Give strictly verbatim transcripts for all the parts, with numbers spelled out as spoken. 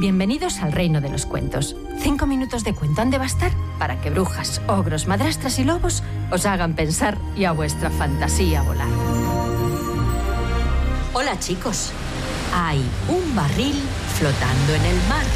Bienvenidos al reino de los cuentos. Cinco minutos de cuento han de bastar para que brujas, ogros, madrastras y lobos os hagan pensar y a vuestra fantasía volar. Hola chicos, hay un barril flotando en el mar.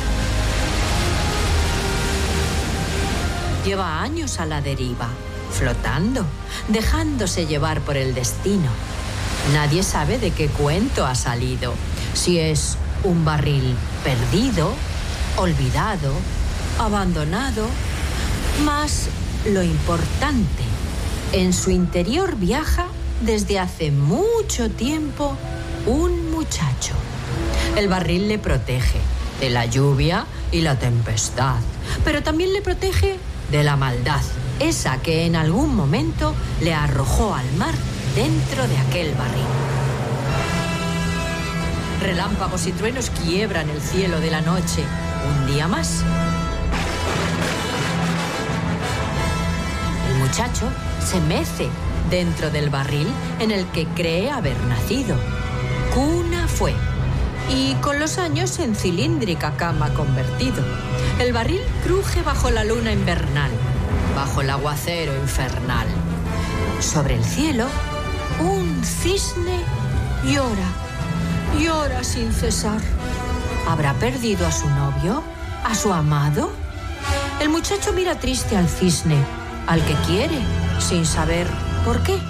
Lleva años a la deriva, flotando, dejándose llevar por el destino. Nadie sabe de qué cuento ha salido, si es un barril perdido, olvidado, abandonado. Mas lo importante, en su interior viaja desde hace mucho tiempo un muchacho. El barril le protege de la lluvia y la tempestad, pero también le protege de la maldad, esa que en algún momento le arrojó al mar dentro de aquel barril. Relámpagos y truenos quiebran el cielo de la noche, un día más. El muchacho se mece dentro del barril en el que cree haber nacido. Cuna fue, y con los años en cilíndrica cama convertido. El barril cruje bajo la luna invernal, bajo el aguacero infernal. Sobre el cielo, un cisne llora. Llora sin cesar. ¿Habrá perdido a su novio? ¿A su amado? El muchacho mira triste al cisne, al que quiere, sin saber por qué.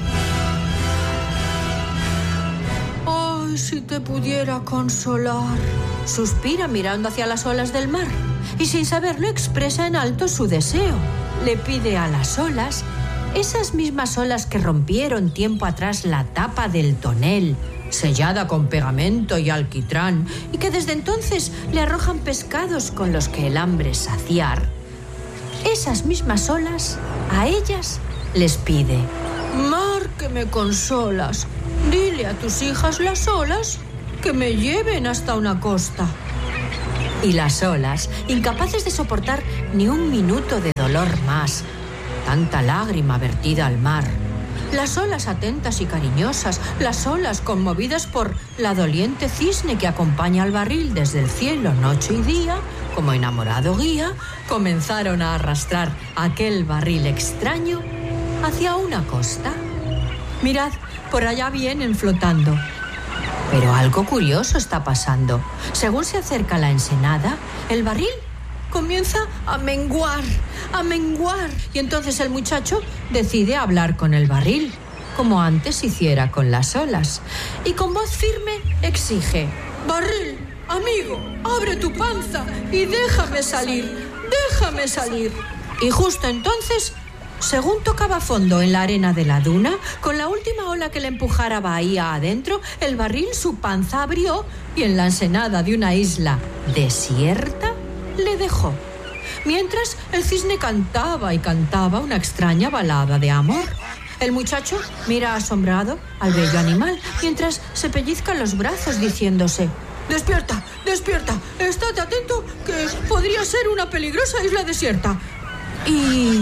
¡Ay, si te pudiera consolar! Suspira mirando hacia las olas del mar y sin saberlo expresa en alto su deseo. Le pide a las olas, esas mismas olas que rompieron tiempo atrás la tapa del tonel, sellada con pegamento y alquitrán, y que desde entonces le arrojan pescados con los que el hambre saciar. Esas mismas olas, a ellas les pide: mar que me consolas, dile a tus hijas las olas que me lleven hasta una costa. Y las olas, incapaces de soportar ni un minuto de dolor más, tanta lágrima vertida al mar, las olas atentas y cariñosas, las olas conmovidas por la doliente cisne que acompaña al barril desde el cielo noche y día, como enamorado guía, comenzaron a arrastrar aquel barril extraño hacia una costa. Mirad, por allá vienen flotando. Pero algo curioso está pasando. Según se acerca la ensenada, el barril comienza a menguar, a menguar. Y entonces el muchacho decide hablar con el barril, como antes hiciera con las olas. Y con voz firme exige: barril, amigo, abre tu panza y déjame salir, déjame salir. Y justo entonces, según tocaba fondo en la arena de la duna, con la última ola que le empujara bahía adentro, el barril su panza abrió y en la ensenada de una isla desierta le dejó. Mientras el cisne cantaba y cantaba una extraña balada de amor. El muchacho mira asombrado al bello animal mientras se pellizca los brazos diciéndose: despierta, despierta, estate atento que podría ser una peligrosa isla desierta. Y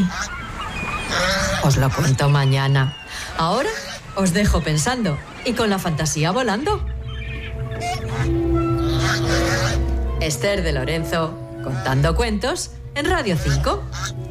os lo cuento mañana. Ahora os dejo pensando y con la fantasía volando. Esther de Lorenzo, contando cuentos en Radio cinco.